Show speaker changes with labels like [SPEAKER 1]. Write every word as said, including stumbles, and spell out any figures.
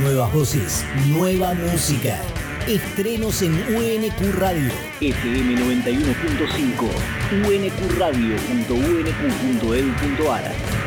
[SPEAKER 1] Nuevas voces, nueva música. Estrenos en U N Q Radio.
[SPEAKER 2] F M noventa y uno punto cinco, u n q radio punto u n q punto e d u punto a r.